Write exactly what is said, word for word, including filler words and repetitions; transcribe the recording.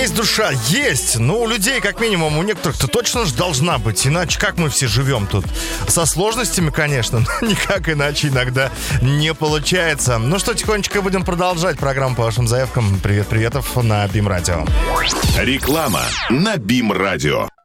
есть душа? Есть. Ну, у людей, как минимум, у некоторых-то точно же должна быть. Иначе как мы все живем тут? Со сложностями, конечно, но никак иначе иногда не получается. Ну что, тихонечко будем продолжать программу по вашим заявкам. Привет-приветов на БИМ-радио. Реклама на БИМ-радио.